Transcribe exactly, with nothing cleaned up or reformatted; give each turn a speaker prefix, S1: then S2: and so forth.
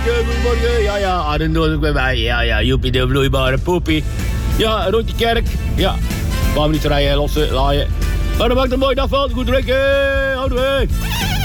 S1: goedemorgen, goedemorgen. Ja, ja, Arend bij mij. Ja, ja, Joepie de vloeibare poepie. Ja, rond de kerk. Ja, een paar minuten rijden, lossen, laaien. Maar dan maakt een mooie dag van. Goed drinken, houden we.